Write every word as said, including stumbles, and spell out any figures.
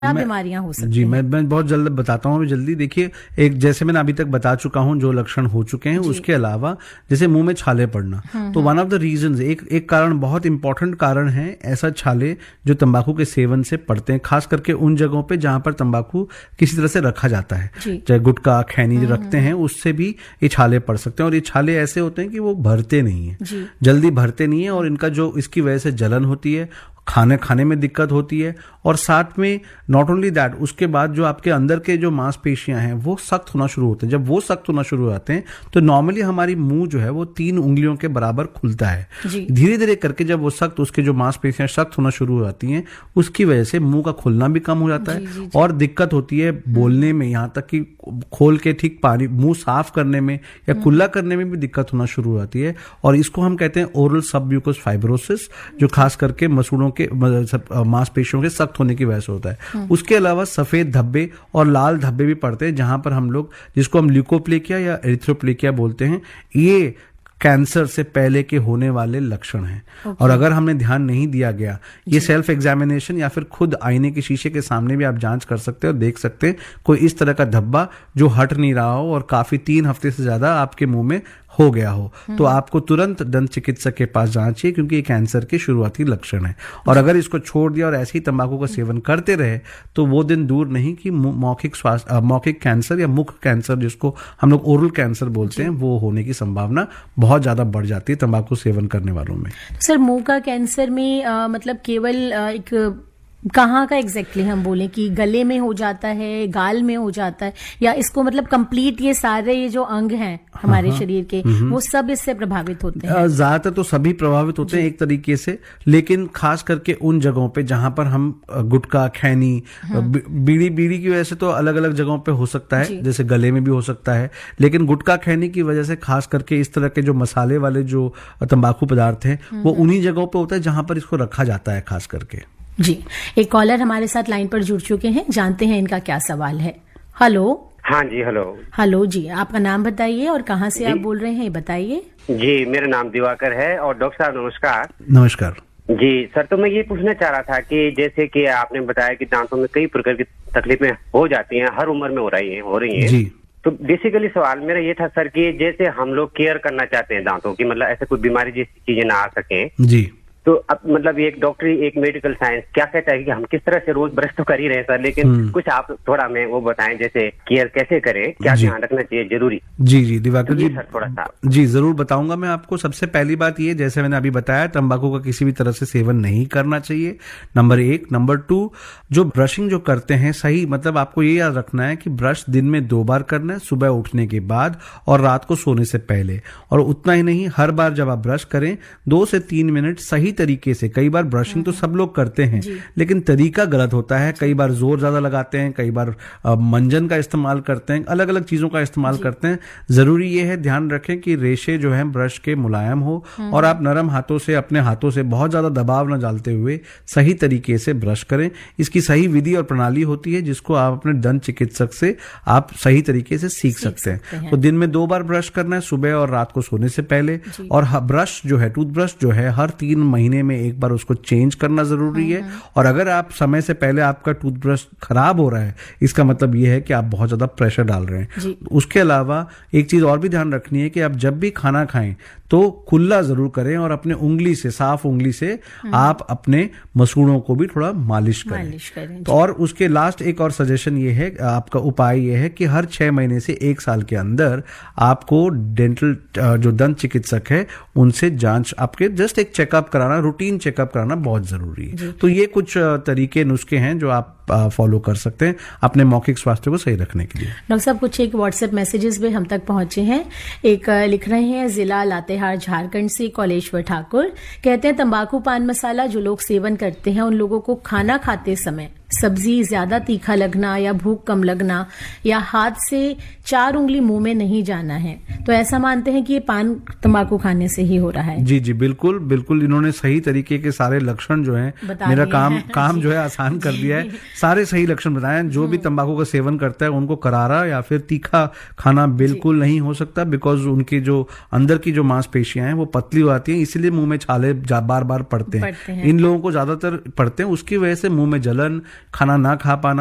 क्या बीमारियां हो सकती जी हैं? मैं मैं बहुत जल्द बताता हूँ अभी जल्दी। देखिए, एक जैसे मैंने अभी तक बता चुका हूँ जो लक्षण हो चुके हैं, उसके अलावा जैसे मुंह में छाले पड़ना, तो वन ऑफ द रीजंस, एक एक कारण, बहुत इंपॉर्टेंट कारण है ऐसा छाले जो तंबाकू के सेवन से पड़ते हैं, खास करके उन जगहों पे जहां पर तंबाकू किसी तरह से रखा जाता है, चाहे गुटखा खैनी जो रखते हैं उससे भी ये छाले पड़ सकते हैं। और ये छाले ऐसे होते हैं कि वो भरते नहीं है, जल्दी भरते नहीं है, और इनका जो इसकी वजह से जलन होती है, खाने खाने में दिक्कत होती है, और साथ में नॉट ओनली दैट, उसके बाद जो आपके अंदर के जो मांसपेशियां हैं वो सख्त होना शुरू होते हैं। जब वो सख्त होना शुरू हो जाते हैं तो नॉर्मली हमारी मुंह जो है वो तीन उंगलियों के बराबर खुलता है। धीरे धीरे करके जब वो सख्त, उसके जो मांसपेशियां सख्त होना शुरू हो जाती हैं, उसकी वजह से मुंह का खुलना भी कम हो जाता है, जी, जी, जी. और दिक्कत होती है बोलने में, यहाँ तक कि खोल के ठीक पानी मुंह साफ करने में या कुल्ला करने में भी दिक्कत होना शुरू हो जाती है। और इसको हम कहते हैं ओरल सबम्यूकस फाइब्रोसिस, जो खास करके मसूड़ों के मांसपेशियों के सख्त होने की वजह से होता है। उसके अलावा सफेद धब्बे और लाल धब्बे भी पड़ते हैं, जहां पर हम लोग, जिसको हम ल्यूकोप्लेकिया या एरिथ्रोप्लेकिया बोलते हैं, ये कैंसर से पहले के होने वाले लक्षण हैं। okay. और अगर हमने ध्यान नहीं दिया गया, ये सेल्फ एग्जामिनेशन या फिर खुद आईने के शीशे के सामने भी आप जांच कर सकते हैं और देख सकते हैं कोई इस तरह का धब्बा जो हट नहीं रहा हो और काफी तीन हफ्ते से ज्यादा आपके मुंह में हो गया हो, तो आपको तुरंत दंत चिकित्सक के पास जाना चाहिए, क्योंकि ये कैंसर के शुरुआती लक्षण है। और अगर इसको छोड़ दिया और ऐसे ही तंबाकू का सेवन करते रहे तो वो दिन दूर नहीं कि मौखिक स्वास्थ्य मौखिक कैंसर या मुख कैंसर, जिसको हम लोग ओरल कैंसर बोलते हैं, वो होने की संभावना बहुत ज्यादा बढ़ जाती है तंबाकू सेवन करने वालों में। सर, मुंह का कैंसर में आ, मतलब केवल आ, एक कहाँ का एग्जैक्टली हम बोलें कि गले में हो जाता है, गाल में हो जाता है, या इसको मतलब कंप्लीट ये सारे ये जो अंग हैं हमारे हाँ, शरीर के वो सब इससे प्रभावित होते हैं? ज्यादातर तो सभी प्रभावित होते हैं एक तरीके से, लेकिन खास करके उन जगहों पे जहां पर हम गुटखा खैनी हाँ। बीड़ी बीड़ी की वजह से तो अलग अलग जगहों पे हो सकता है, जैसे गले में भी हो सकता है, लेकिन गुटखा खैनी की वजह से खास करके इस तरह के जो मसाले वाले जो तंबाकू पदार्थ हैं वो उन्हीं जगहों पे होता है जहां पर इसको रखा जाता है खास करके। जी, एक कॉलर हमारे साथ लाइन पर जुड़ चुके हैं, जानते हैं इनका क्या सवाल है। हेलो। हाँ जी, हेलो। हेलो जी, आपका नाम बताइए और कहाँ से आप बोल रहे हैं, बताइए। जी, मेरा नाम दिवाकर है। और डॉक्टर साहब नमस्कार। नमस्कार जी सर, तो मैं ये पूछना चाह रहा था कि जैसे कि आपने बताया कि दांतों में कई प्रकार की तकलीफें हो जाती हैं, हर उम्र में हो रही हैं हो रही हैं जी। तो बेसिकली सवाल मेरा ये था सर कि जैसे हम लोग केयर करना चाहते हैं दांतों की, मतलब ऐसे कोई बीमारी जैसी चीजें ना आ सके जी, तो अब मतलब एक डॉक्टरी, एक मेडिकल साइंस क्या कहता है कि हम किस तरह से रोज ब्रश तो कर ही रहे हैं सर, लेकिन कुछ आप थोड़ा हमें वो बताएं, जैसे केयर कैसे करें, क्या ध्यान रखना चाहिए जरूरी? जी जी दिवाकर जी, सर थोड़ा सा जी जरूर बताऊंगा मैं आपको। सबसे पहली बात ये, जैसे मैंने अभी बताया, तंबाकू का किसी भी तरह से सेवन नहीं करना चाहिए, नंबर एक। नंबर टू, जो ब्रशिंग जो करते हैं सही, मतलब आपको ये याद रखना है कि ब्रश दिन में दो बार करना है, सुबह उठने के बाद और रात को सोने से पहले। और उतना ही नहीं, हर बार जब आप ब्रश करें दो से तीन मिनट सही तरीके से, कई बार ब्रशिंग तो सब लोग करते हैं लेकिन तरीका गलत होता है, कई बार जोर ज्यादा लगाते हैं, कई बार मंजन का इस्तेमाल करते हैं, अलग अलग चीजों का इस्तेमाल करते हैं। जरूरी ये है ध्यान रखें कि रेशे जो हैं ब्रश के मुलायम हो और आप नरम हाथों से, अपने हाथों से बहुत ज्यादा दबाव न डालते हुए सही तरीके से ब्रश करें। इसकी सही विधि और प्रणाली होती है जिसको आप अपने दंत चिकित्सक से आप सही तरीके से सीख, सीख सकते, सकते हैं। हैं तो दिन में दो बार ब्रश करना है, सुबह और रात को सोने से पहले। और ब्रश जो है, टूथब्रश जो है, हर तीन महीने में एक बार उसको चेंज करना जरूरी है। और अगर आप समय से पहले आपका टूथब्रश खराब हो रहा है, इसका मतलब यह है कि आप बहुत ज्यादा प्रेशर डाल रहे हैं। उसके अलावा एक चीज और भी ध्यान रखनी है कि आप जब भी खाना खाएं तो कुल्ला जरूर करें और अपने उंगली से, साफ उंगली से आप अपने मसूड़ों को भी थोड़ा मालिश करें, मालिश करें तो। और उसके लास्ट एक और सजेशन ये है, आपका उपाय ये है कि हर छह महीने से एक साल के अंदर आपको डेंटल जो दंत चिकित्सक है उनसे जांच, आपके जस्ट एक चेकअप कराना, रूटीन चेकअप कराना बहुत जरूरी है। तो ये कुछ तरीके, नुस्खे हैं जो आप फॉलो कर सकते हैं अपने मौखिक स्वास्थ्य को सही रखने के लिए। डॉक्टर साहब, कुछ एक व्हाट्सएप मैसेजेस भी हम तक पहुंचे हैं। एक लिख रहे हैं, जिला लातेहार झारखंड से कौलेश्वर ठाकुर, कहते हैं तंबाकू पान मसाला जो लोग सेवन करते हैं उन लोगों को खाना खाते समय सब्जी ज्यादा तीखा लगना या भूख कम लगना या हाथ से चार उंगली मुंह में नहीं जाना है, तो ऐसा मानते हैं कि ये पान तंबाकू खाने से ही हो रहा है। जी जी बिल्कुल बिल्कुल, इन्होंने सही तरीके के सारे लक्षण जो हैं, मेरा काम है। काम जो है आसान कर दिया है, सारे सही लक्षण बताए हैं। जो भी तंबाकू का सेवन करता है उनको करारा या फिर तीखा खाना बिल्कुल नहीं हो सकता, बिकॉज उनकी जो अंदर की जो मांसपेशियां हैं वो पतली हो जाती हैं, इसलिए मुंह में छाले बार बार पड़ते हैं, पड़ते हैं। इन लोगों को ज्यादातर पड़ते हैं, उसकी वजह से मुंह में जलन खाना ना खा पाना,